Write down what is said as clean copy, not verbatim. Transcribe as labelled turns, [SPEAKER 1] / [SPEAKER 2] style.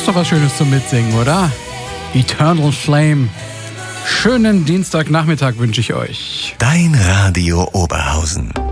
[SPEAKER 1] doch was Schönes zum Mitsingen, oder? Eternal Flame. Schönen Dienstagnachmittag wünsche ich euch.
[SPEAKER 2] Dein Radio Oberhausen.